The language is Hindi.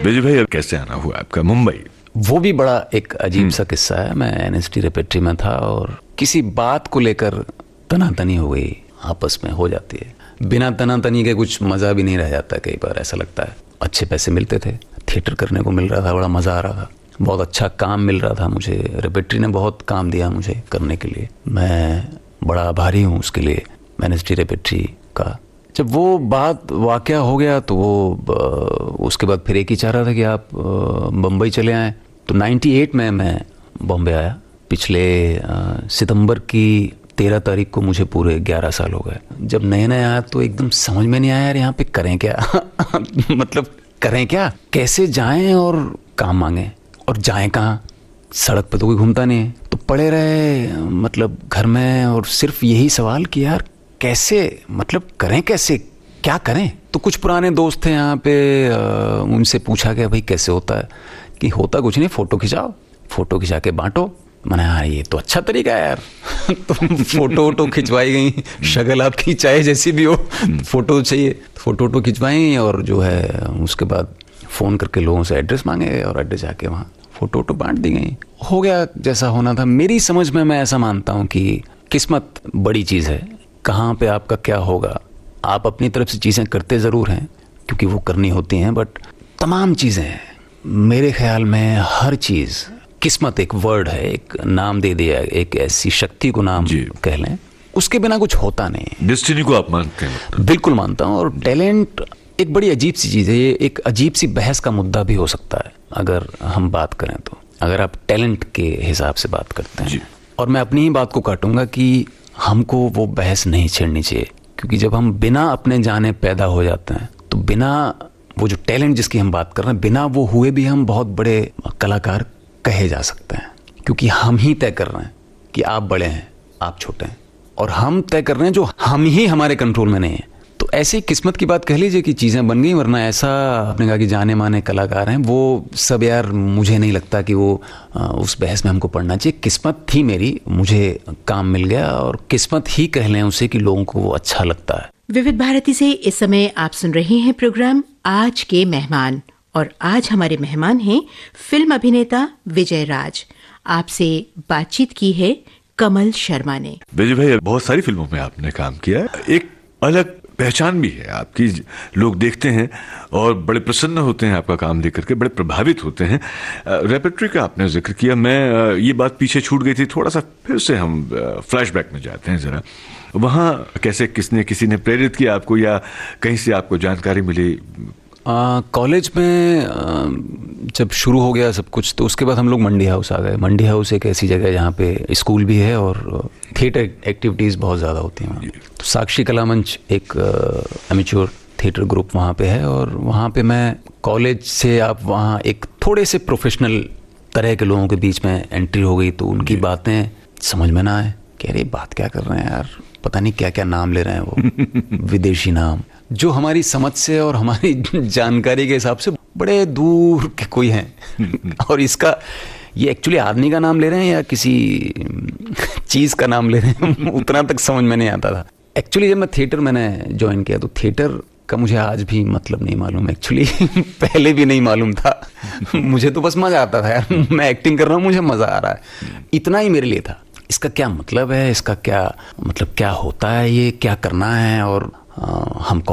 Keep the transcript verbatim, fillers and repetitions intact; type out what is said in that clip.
विजय भाई, अब कैसे आना हुआ आपका मुंबई? वो भी बड़ा एक अजीब सा किस्सा है। मैं एनएसडी रेपेट्री में था और किसी बात को लेकर तनातनी हो गई, आपस में हो जाती है। बिना तनातनी के कुछ मज़ा भी नहीं रह जाता, कई बार ऐसा लगता है। अच्छे पैसे मिलते थे, थिएटर करने को मिल रहा था, बड़ा मज़ा आ रहा था, बहुत अच्छा काम मिल रहा था मुझे। रेपेट्री ने बहुत काम दिया मुझे करने के लिए, मैं बड़ा आभारी हूँ उसके लिए, एनएसडी रेपेट्री का। जब वो बात वाक़या हो गया तो वो उसके बाद फिर एक ही चाह रहा था कि आप बम्बई चले आएँ। तो अट्ठानवे में मैं बॉम्बे आया। पिछले सितंबर की तेरह तारीख को मुझे पूरे ग्यारह साल हो गए। जब नए नए आया तो एकदम समझ में नहीं आया यार यहाँ पे करें क्या मतलब करें क्या, कैसे जाएं और काम मांगें, और जाएं कहाँ, सड़क पे तो कोई घूमता नहीं है। तो पड़े रहे मतलब घर में, और सिर्फ यही सवाल कि यार कैसे, मतलब करें कैसे, क्या करें। तो कुछ पुराने दोस्त थे यहाँ पे, उनसे पूछा गया भाई कैसे होता है, कि होता कुछ नहीं, फ़ोटो खिंचाओ, फ़ोटो खिंचा के बांटो। मैंने हाँ ये तो अच्छा तरीका है यार तो फ़ोटो वोटो खिंचवाई गई, शक्ल आपकी चाहे जैसी भी हो, फ़ोटो चाहिए, फ़ोटो वोटो खिंचवाई, और जो है उसके बाद फ़ोन करके लोगों से एड्रेस मांगे और एड्रेस जाके वहाँ फ़ोटो वोटो बांट दी गई। हो गया जैसा होना था। मेरी समझ में मैं ऐसा मानता हूँ कि किस्मत बड़ी चीज़ है, कहाँ पे आपका क्या होगा। आप अपनी तरफ से चीज़ें करते ज़रूर हैं क्योंकि वो करनी होती हैं, बट तमाम चीज़ें मेरे ख्याल में, हर चीज़, किस्मत एक वर्ड है, एक नाम दे दिया, एक ऐसी शक्ति को नाम कह लें, उसके बिना कुछ होता नहीं। डेस्टिनी को आप मानते हैं? बिल्कुल मानता हूँ। और टैलेंट एक बड़ी अजीब सी चीज़ है, ये एक अजीब सी बहस का मुद्दा भी हो सकता है अगर हम बात करें तो, अगर आप टैलेंट के हिसाब से बात करते हैं। और मैं अपनी ही बात को काटूंगा कि हमको वो बहस नहीं छेड़नी चाहिए, क्योंकि जब हम बिना अपने जाने पैदा हो जाते हैं तो बिना वो जो टैलेंट जिसकी हम बात कर रहे हैं, बिना वो हुए भी हम बहुत बड़े कलाकार कहे जा सकते हैं, क्योंकि हम ही तय कर रहे हैं कि आप बड़े हैं, आप छोटे हैं, और हम तय कर रहे हैं जो हम ही हमारे कंट्रोल में नहीं है। तो ऐसी किस्मत की बात कह लीजिए कि चीज़ें बन गई, वरना ऐसा आपने कहा कि जाने माने कलाकार हैं, वो सब यार मुझे नहीं लगता कि वो आ, उस बहस में हमको पढ़ना चाहिए। किस्मत थी मेरी, मुझे काम मिल गया, और किस्मत ही कह लें उसे कि लोगों को वो अच्छा लगता है। विविध भारती से इस समय आप सुन रहे हैं प्रोग्राम आज के मेहमान, और आज हमारे मेहमान हैं फिल्म अभिनेता विजय राज। आपसे बातचीत की है कमल शर्मा ने। विजय भाई, बहुत सारी फिल्मों में आपने काम किया, एक अलग पहचान भी है आपकी, लोग देखते हैं और बड़े प्रसन्न होते हैं आपका काम देख करके, बड़े प्रभावित होते हैं। रेपेट्री का आपने जिक्र किया, मैं ये बात पीछे छूट गई थी, थोड़ा सा फिर से हम फ्लैशबैक में जाते हैं ज़रा। वहाँ कैसे, किसने, किसी ने प्रेरित किया आपको, या कहीं से आपको जानकारी मिली? कॉलेज में आ, जब शुरू हो गया सब कुछ, तो उसके बाद हम लोग मंडी हाउस आ गए। मंडी हाउस एक ऐसी जगह है जहाँ पे स्कूल भी है और थिएटर एक्टिविटीज़ बहुत ज़्यादा होती हैं। तो साक्षी कला मंच एक एमेच्योर थिएटर ग्रुप वहाँ पे है, और वहाँ पे मैं कॉलेज से आप वहाँ एक थोड़े से प्रोफेशनल तरह के लोगों के बीच में एंट्री हो गई। तो उनकी बातें समझ में ना आए, कह रहे बात क्या कर रहे हैं यार, पता नहीं क्या क्या नाम ले रहे हैं वो विदेशी नाम, जो हमारी समझ से और हमारी जानकारी के हिसाब से बड़े दूर के कोई हैं और इसका ये एक्चुअली आदमी का नाम ले रहे हैं या किसी चीज़ का नाम ले रहे हैं, उतना तक समझ में नहीं आता था। एक्चुअली जब मैं थिएटर मैंने ज्वाइन किया तो थिएटर का मुझे आज भी मतलब नहीं मालूम, एक्चुअली पहले भी नहीं मालूम था मुझे तो बस मज़ा आता था यार, मैं एक्टिंग कर रहा हूँ, मुझे मज़ा आ रहा है, इतना ही मेरे लिए था। इसका क्या मतलब है, इसका क्या मतलब क्या होता है, ये क्या करना है, और आ, हम